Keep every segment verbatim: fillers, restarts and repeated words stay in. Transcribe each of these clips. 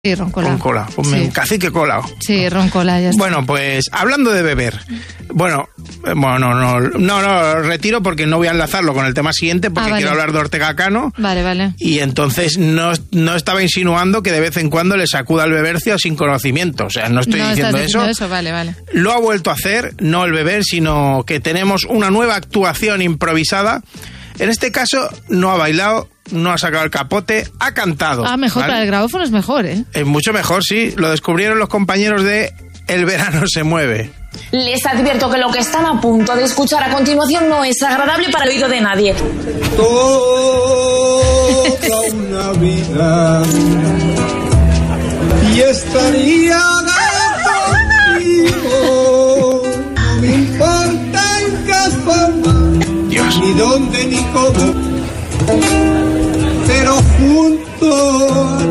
Sí, roncola. Roncola, pues sí. Cacique cola. Sí, roncola, ya está. Bueno, pues hablando de beber, bueno, bueno, no, no, no, no, retiro porque no voy a enlazarlo con el tema siguiente porque ah, vale. quiero hablar de Ortega Cano. Vale, vale. Y entonces no, no estaba insinuando que de vez en cuando le sacuda el bebercio sin conocimiento, o sea, no estoy no diciendo estás eso. diciendo eso. Vale, vale. Lo ha vuelto a hacer, no el beber, sino que tenemos una nueva actuación improvisada. En este caso no ha bailado, no ha sacado el capote, ha cantado. Ah, mejor, ¿vale? Para el grabófono es mejor, ¿eh? Es mucho mejor, sí. Lo descubrieron los compañeros de El Verano se Mueve. Les advierto que lo que están a punto de escuchar a continuación no es agradable para el oído de nadie. Toda una vida y estaría contigo. No me importa en qué forma, Dios. Ni dónde ni cómo, pero junto a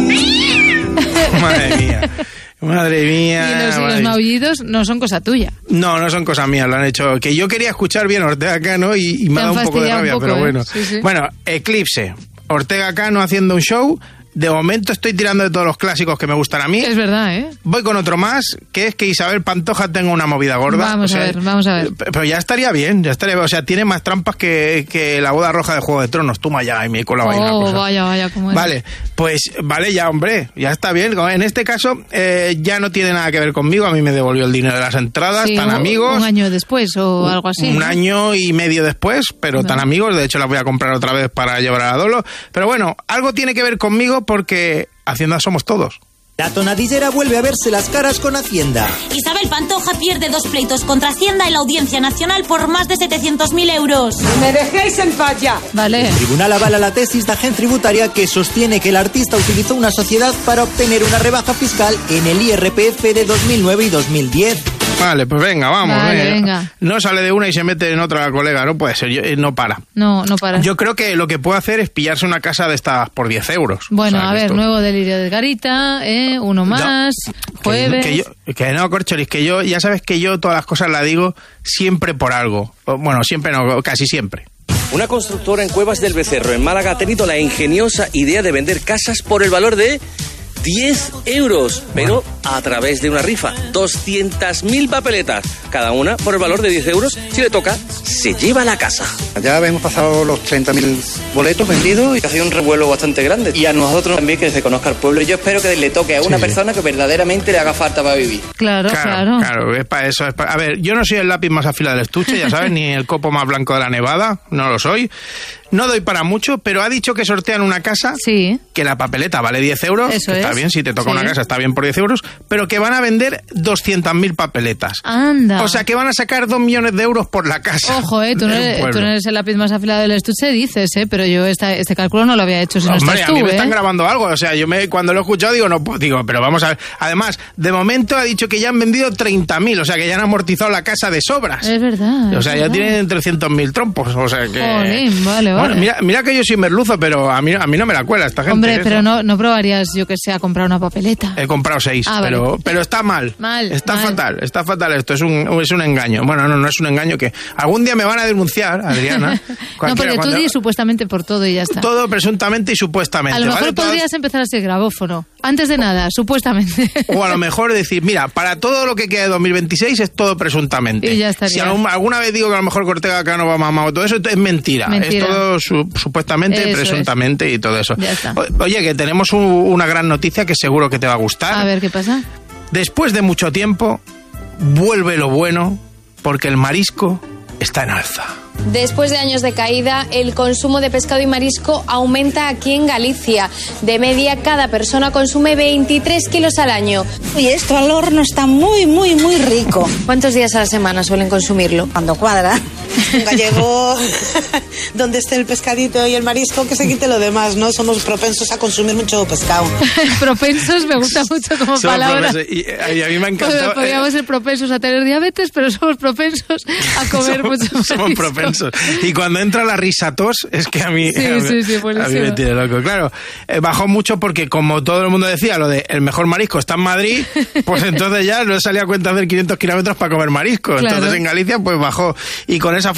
ti. Madre mía. Madre mía. Y los, madre. los maullidos no son cosa tuya. No, no son cosas mías, lo han hecho. Que yo quería escuchar bien Ortega Cano y, y me ha dado un poco de rabia, poco, pero ¿eh? bueno. Sí, sí. Bueno, Eclipse. Ortega Cano haciendo un show. De momento estoy tirando de todos los clásicos que me gustan a mí. Es verdad, ¿eh? Voy con otro más, que es que Isabel Pantoja tenga una movida gorda. Vamos o sea, a ver, vamos a ver. Pero ya estaría bien, ya estaría bien. O sea, tiene más trampas que, que la boda roja de Juego de Tronos. Toma ya, y me con la vaina. Oh, vaya, vaya, cómo es. Vale, pues vale ya, hombre, ya está bien. En este caso, eh, ya no tiene nada que ver conmigo. A mí me devolvió el dinero de las entradas, sí, tan un, amigos. Un año después o algo así. Un ¿no? año y medio después, pero vale. tan amigos. De hecho, las voy a comprar otra vez para llevar a Dolo. Pero bueno, algo tiene que ver conmigo porque Hacienda somos todos. La tonadillera vuelve a verse las caras con Hacienda. Isabel Pantoja pierde dos pleitos contra Hacienda en la Audiencia Nacional por más de setecientos mil euros. ¡Me dejéis en paz ya! Vale. El tribunal avala la tesis de Agencia Tributaria que sostiene que el artista utilizó una sociedad para obtener una rebaja fiscal en el I R P F de dos mil nueve y dos mil diez. Vale, pues venga, vamos. Vale, venga. venga. No sale de una y se mete en otra la colega, no puede ser, yo, eh, no para. No, no para. Yo creo que lo que puede hacer es pillarse una casa de estas por diez euros. Bueno, o sea, a ver, esto... nuevo delirio de Garita, ¿eh? Uno más, no, jueves... Que, que, yo, que no, Corcholis, que yo, ya sabes que yo todas las cosas las digo siempre por algo. Bueno, siempre no, casi siempre. Una constructora en Cuevas del Becerro, en Málaga, ha tenido la ingeniosa idea de vender casas por el valor de diez euros, pero a través de una rifa. doscientas mil papeletas, cada una por el valor de diez euros. Si le toca, se lleva la casa. Ya hemos pasado los treinta mil boletos vendidos y ha sido un revuelo bastante grande. Y a nosotros también que se conozca el pueblo. Yo espero que le toque a una sí, persona sí. que verdaderamente le haga falta para vivir. Claro, claro. Claro, claro es para eso. Es para... A ver, yo no soy el lápiz más afilado del estuche, ya sabes, ni el copo más blanco de la nevada, no lo soy. No doy para mucho, pero ha dicho que sortean una casa, sí. que la papeleta vale diez euros, eso que es. Está bien, si te toca sí. una casa está bien por diez euros, pero que van a vender doscientas mil papeletas. Anda. O sea, que van a sacar dos millones de euros por la casa. Ojo, eh, tú no, eres, tú no eres el lápiz más afilado del estuche, dices, eh, pero yo esta, este cálculo no lo había hecho si no, Hombre, estás tú, a mí me eh. están grabando algo, o sea, yo me cuando lo he escuchado digo, no, digo, pero vamos a ver. Además, de momento ha dicho que ya han vendido treinta mil, o sea, que ya han amortizado la casa de sobras. Es verdad. O sea, es ya verdad. tienen trescientos mil trompos, o sea que... Jolín, vale, vale. Bueno, mira, mira que yo soy merluzo, pero a mí, a mí no me la cuela esta gente. Hombre, eso. pero no, no probarías, yo que sé, a comprar una papeleta. He comprado seis, ah, pero, vale. pero está mal. Mal. Está mal. fatal, está fatal esto, es un, es un engaño. Bueno, no, no es un engaño que algún día me van a denunciar, Adriana. No, porque tú di supuestamente por todo y ya está. Todo presuntamente y supuestamente. A lo mejor ¿vale? podrías Todos... empezar a ser grabófono. Antes de nada, supuestamente. O a lo mejor decir, mira, para todo lo que queda de dos mil veintiséis es todo presuntamente. Y ya estaría. Si algún, alguna vez digo que a lo mejor Ortega Cano va mamado, todo eso es mentira. mentira. Es todo su, supuestamente, eso presuntamente es. Y todo eso. Ya está. O, oye, que tenemos un, una gran noticia que seguro que te va a gustar. A ver, ¿qué pasa? Después de mucho tiempo, vuelve lo bueno, porque el marisco está en alza. Después de años de caída, el consumo de pescado y marisco aumenta aquí en Galicia. De media, cada persona consume veintitrés kilos al año. Y esto al horno está muy, muy, muy rico. ¿Cuántos días a la semana suelen consumirlo? Cuando cuadra. Un gallego, donde esté el pescadito y el marisco, que se quite lo demás, ¿no? Somos propensos a consumir mucho pescado. Propensos me gusta mucho como somos palabra. Y, y a mí me encantó. Podríamos ser propensos a tener diabetes, pero somos propensos a comer somos, mucho marisco. Somos propensos. Y cuando entra la risa tos, es que a mí, sí, a mí, sí, sí, a mí me tiene loco. Claro, eh, bajó mucho porque como todo el mundo decía, lo de el mejor marisco está en Madrid, pues entonces ya no salía a cuenta hacer quinientos kilómetros para comer marisco. Claro. Entonces en Galicia pues bajó. Y con esa frase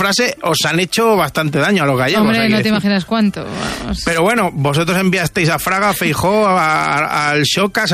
frase os han hecho bastante daño a los gallegos. Hombre, no te imaginas cuánto. Vamos. Pero bueno, vosotros enviasteis a Fraga, a Feijóo, a- a- al Xocas,